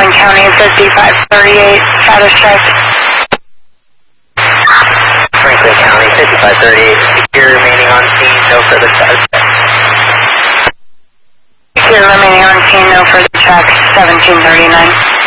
Franklin County 5538, status check. Franklin County 5538, secure remaining on scene, no further status check. Secure remaining on scene, no further check, 1739.